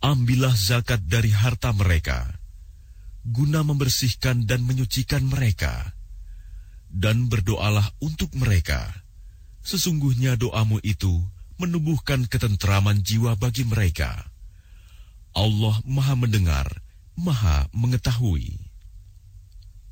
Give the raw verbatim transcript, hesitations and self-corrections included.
Ambillah zakat dari harta mereka, guna membersihkan dan menyucikan mereka. Dan berdoalah untuk mereka. Sesungguhnya doamu itu menumbuhkan ketentraman jiwa bagi mereka. Allah Maha Mendengar, Maha Mengetahui.